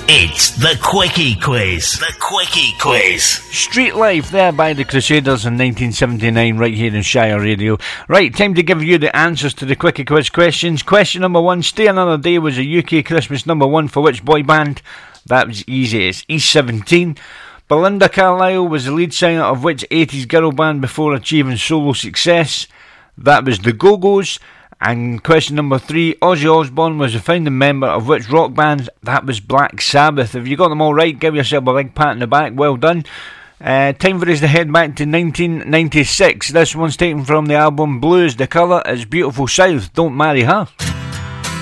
It's the Quickie Quiz. The Quickie Quiz. Street Life there by the Crusaders in 1979 right here in Shire Radio. Right, time to give you the answers to the Quickie Quiz questions. Question number 1, Stay Another Day was a UK Christmas number 1 for which boy band? That was easy, it's East 17. Belinda Carlisle was the lead singer of which 80s girl band before achieving solo success? That was the Go-Go's. And question number 3, Ozzy Osbourne was the founding member of which rock band? That was Black Sabbath. If you got them all right, give yourself a big pat in the back. Well done. Time for us to head back to 1996. This one's taken from the album Blue is the Colour. It's Beautiful South. Don't marry her.